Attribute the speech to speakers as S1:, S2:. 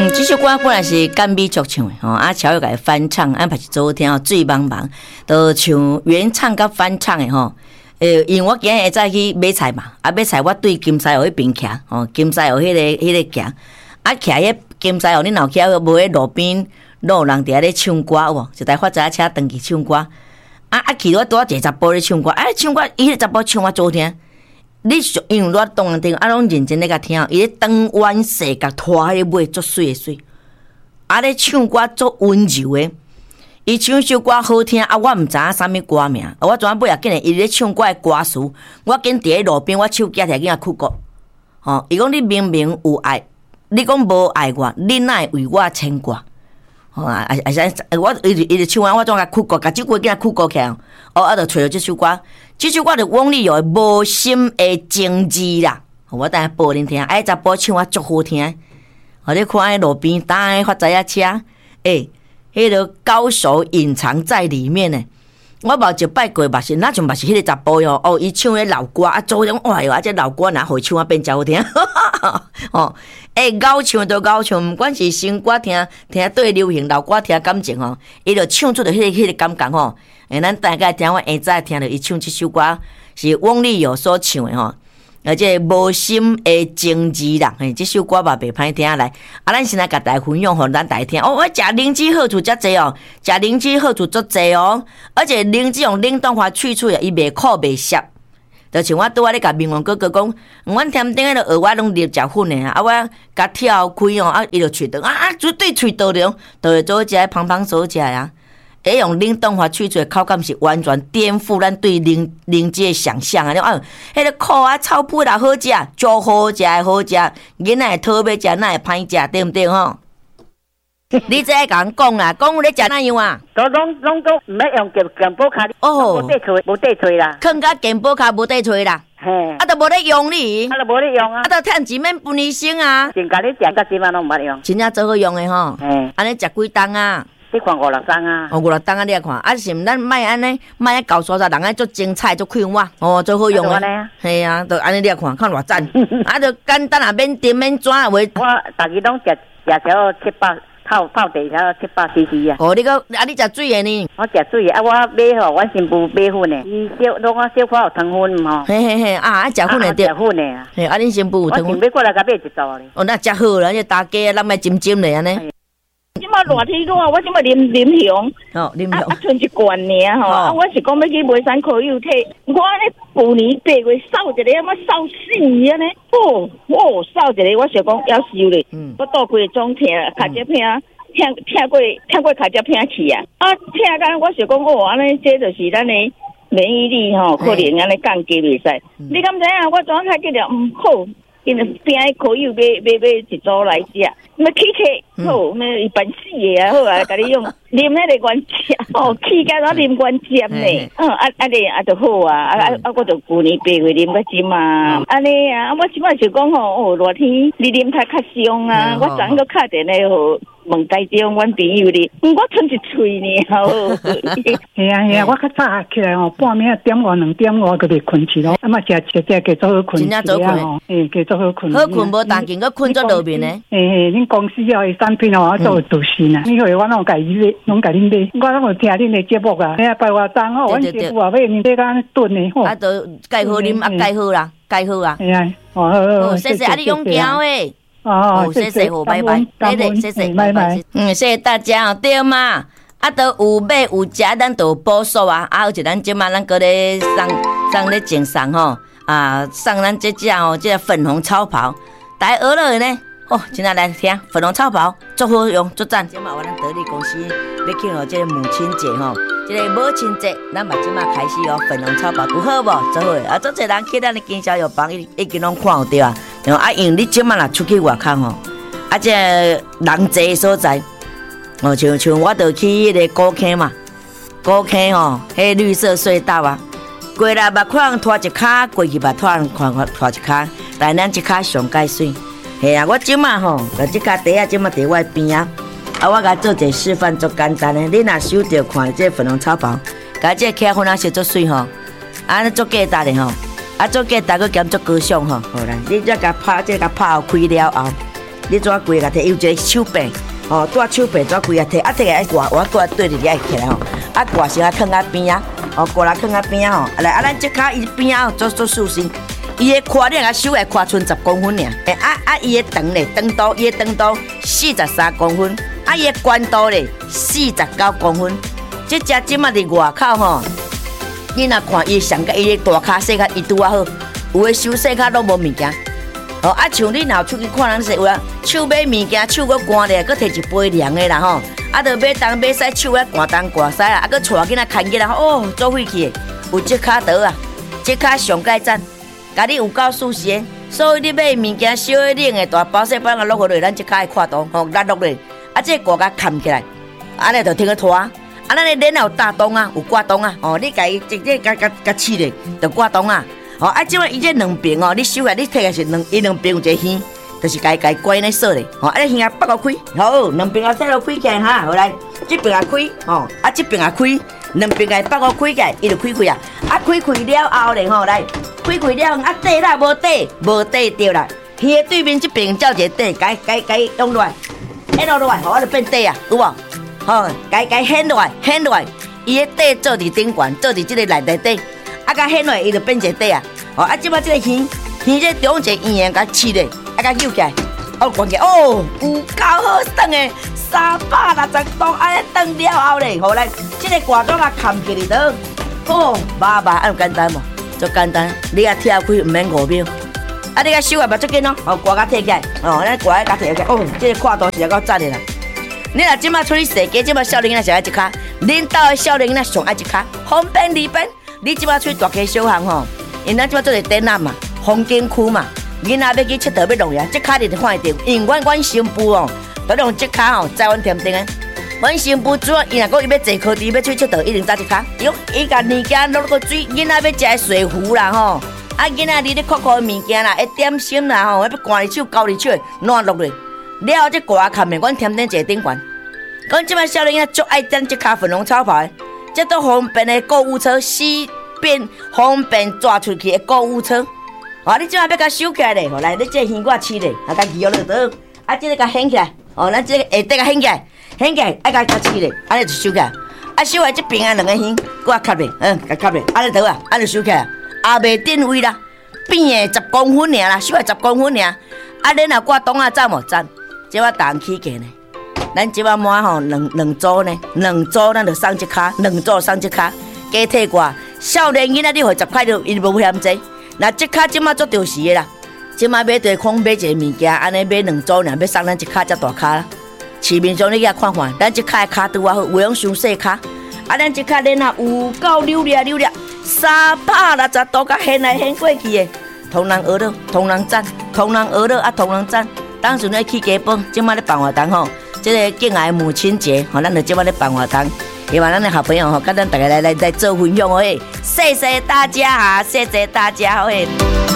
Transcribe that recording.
S1: 这首歌本来是甘美作唱的啊，乔又改翻唱，安排是昨天醉茫茫，都唱原唱甲翻唱的吼。因为我今日会早去买菜嘛，买菜我对金沙湖迄边徛，金沙湖迄个行，徛迄金沙湖，你若徛无迄路边，有人伫遐咧唱歌有无？一台发财车登去唱歌，去我拄一个查甫咧唱歌，唱歌伊迄个查甫唱我好听。你因为我当人听，拢认真咧甲听，伊咧当弯势甲拖迄个尾，足水诶水，咧唱歌足温柔诶。伊唱首歌好听，我毋知影啥物歌名，我昨晚尾也紧诶，伊咧唱歌诶歌词，我紧伫咧路边，我手举起来给他哭过。伊讲你明明有爱，你讲无爱我，你哪会为我牵挂？我伊就唱完，我总甲哭过，甲这句给他哭过起来。就找到这首歌，这首歌就王力宏《无心的情字》啦。我等下播恁听，查甫唱啊足好听。你看迄路边打迄发财车，迄个高手隐藏在里面呢。我目一摆过，嘛是那像嘛是迄个查甫哟。伊唱迄老歌昨天哇哟，这老歌哪会唱变真好听？咬唱都咬唱，毋管是新歌听对流行，老歌听感情伊就唱出着迄个感觉咱大概听我下早听到伊唱这首歌是汪丽友所唱的而且无心的情字啦，这首歌嘛袂歹听来。咱现在甲大家分享，互咱大家听。我食灵芝好处遮济食灵芝好处足济而且灵芝用冷冻法去除伊袂苦袂涩。就像我拄仔咧甲明王哥哥讲，阮添顶个蚵仔拢入食粉的我甲挑开伊就喙长绝对喙倒了，倒会做食胖胖所食呀。用冷冻法去除口感是完全颠覆咱对灵芝的想象迄个苦草뿌啦好食，足好食的好食，囡仔讨要食，哪会歹食，对毋对你这甲人讲啦，讲有咧食哪样啊？
S2: 拢都毋要用健保卡，无地吹啦，
S1: 囥甲健保卡无地吹啦，都无咧用你，
S2: 都无咧用
S1: 都趁钱免分医生啊，
S2: 真甲你食到即晚拢毋捌用，
S1: 真正做好用的安尼食几冬啊？
S2: 你看5、6冬啊
S1: ？5、6冬啊，你来看，是毋？咱莫安尼，莫搞沙人爱做精彩，做快活，做好用的。系啊，就安尼你来看，看偌赞，就简单啊，免甜免转话。
S2: 我逐日拢食条700泡茶条700cc 啊。
S1: 你个你食水的呢？
S2: 我食水的我买阮新妇买粉的，伊小可有糖分
S1: 嘿，食粉的对。
S2: 食粉的啊。
S1: 嘿，恁新妇有糖分。
S2: 我买过来甲买一组咧。
S1: 那食好啦，这大家咱莫浸咧安尼。
S3: 即马热天热，我即马啉香，剩一罐尔我是讲要去买山可有体，我咧去年8月扫一个，我扫死啊呢！扫一个，我想讲要收咧，我倒规个钟疼，脚趾疼过脚趾疼去啊！疼干，我想讲安尼这就是咱的免疫力可能安尼降低袂使。你敢知影？我昨下记着好。因为边可以买一组来食，那起好，那一般死的好甲你用啉那个原汁起甲我啉原汁呢，安尼就好我就去年8月啉到即嘛，安尼我即摆就讲热天你啉太较伤我昨昏个敲电话问台中阮朋友哩，我剩一喙呢
S4: 系啊，我较早起来半暝1:5、2点就袂困去咯，食加做好困，
S1: 真正做困
S4: 加做好困，
S1: 好困无当紧，佮困做路面呢。
S4: 恁公司的产品我做有独信啊，你以为我拢甲伊买，拢甲恁买，我拢有听恁的节目啊，拜我当阮节目买面买甲炖的
S1: 都介好啉介好啦，介好啊。
S4: 系啊，
S1: 谢谢你用胶诶。谢谢好，拜拜，谢谢，拜拜。谢谢大家对嘛？都有买有食，咱都有补数而且咱即马咱搁咧送咧赠送送咱这个粉红超跑，大家学落呢。今仔来听粉红超跑，足好用，足赞。即马我咱得力公司要庆祝这个母亲节这个母亲节，咱嘛即马开始粉红超跑有好无？足好的足侪人去咱的经销药房已经拢看有对啊。因为你即马若出去外口这人济的所在像我就去迄个古坑嘛，古坑迄绿色隧道过来捌看人拖一卡，过去捌看人拖一卡，但咱即卡上介水。嘿我即马就即卡底即马伫我边我甲做一个示范，足简单的。你若收着看这粉红草包，甲这起粉色足水足简单的足简单，佮兼足高尚好啦。你再甲拍开了后， 你怎规个摕？有一个手柄，哦，带手柄怎规个摕？摕来挂，我挂对着你爱起来吼，挂先放在边啊，挂来放在边啊吼，来咱即骹伊边啊做竖心，伊的胯你个手会胯剩10公分尔，伊的长咧，长度伊的长度43公分，伊的宽度咧49公分，即只即马伫外口吼，你若看伊上个伊的大骹细骹伊拄啊好，有的手细骹拢无物件。像你若出去看人说有啊，手买物件，手搁干咧，搁摕一杯凉的啦吼，就买东买西，手啊寒东寒西啦，搁带囡仔牵起来，做废气的。有即卡刀啊，即卡上盖赞，甲你有够舒适的。所以你买物件小的、冷的、大包细包啊，落下落，咱即卡的看刀，拉落来，这个挂甲扛起来，安尼就听个拖。咱的脸有大洞啊，有挂洞啊，你家直接甲刺咧，就挂洞啊。即摆伊这两边你手啊，你摕个是伊两边有一个耳，就是家关咧锁咧，迄个耳拔个开，好，两边啊塞落开起来哈，好来，这边啊开，这边啊开，两边啊拔个开起来，伊就开开啊，开开了后咧来，开开了底啦无底掉啦，耳的对面这边照一个底，该用落来，掀落来，就变底啊，有无？该掀落来，伊的底做伫顶悬，做伫这个内底。甲掀落来，伊就变一个底啊！即摆这个鱼这中一个圆甲刺咧，甲扭起来，关起来，有够好转的，360度安尼转了后咧，好来，这个挂钟啊扛起来倒，麻安简单无？足简单，你啊跳开唔免5秒，你个手啊嘛足紧咯，挂甲摕起来，咱挂甲摕起来，这个看图是够赞的啦。你若即摆出去踅街，即摆少年仔上爱一卡，恁兜的少年仔上爱一卡，方便利便。你即摆出去大街小巷吼，因咱即摆做个展览嘛，风景区嘛，囡仔要去佚佗要弄呀，即卡你就看得到。因为阮新妇哦，都用即卡吼，在阮店顶诶。阮新妇主要伊若讲伊要坐柯地要出去佚佗，一定搭即卡。伊甲物件落个水，囡仔要食水壶啦吼，囡仔你咧酷酷诶物件啦，点心啦吼，要干入手、交入手诶，烂落来。了后即挂卡面，阮店顶坐顶悬。讲即摆少年仔足爱点即卡粉红草袍。这都方便的购物车，方便抓出去的购物车。你即摆要甲收起来咧，来，你这耳我刺咧，甲移落倒，这个甲掀起来，咱这个下底甲掀起来，甲刺咧，安尼就收起来。收起来这边两个耳，搁卡咧，甲卡咧，安尼倒啊，安尼收起来，袂定位啦，边的10公分尔啦，收来10公分尔。你若挂档赞无赞？这摆重起价呢。咱即摆满吼两组呢，2组咱就送一卡，2组送一卡，加体挂。少年囡仔你回10块就伊无嫌济，那即卡即摆足着时的啦。即摆买对空买一个物件，安尼买2组尔，要送咱一卡才大卡啦。市面上你去看看，咱即卡的卡拄啊好，有用伤细卡。咱即卡恁啊有够溜咧，360度甲掀来掀过去的，同人学了，同人赞，同人学了同人赞。当时咧去家饭，即摆咧办活动吼。这个敬爱母亲节，咱就即摆咧办活动，希望咱的好朋友甲咱大家来做分享谢谢大家谢谢大家